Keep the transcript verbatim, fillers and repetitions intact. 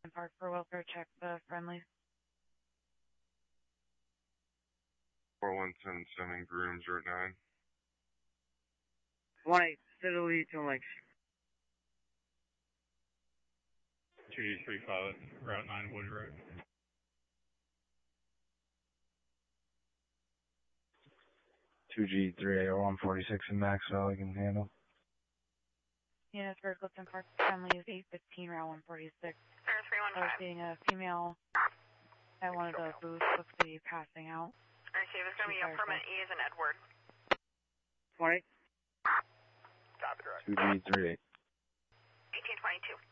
Park for welfare check the friendly. four one seven seven, Grooms, Route nine. one eight, steadily to Lakes. two G three five, Route nine, Wood Road. two G three A one forty-six in Maxwell, I can handle. Unit for Clifton Park friendly is eight fifteen, Route one forty-six. I was seeing a female at one of the booths, looks to be passing out. Alright, so there's going to be a permit E as in Edward. one eight. Copy, direct. two G three A. eighteen twenty-two.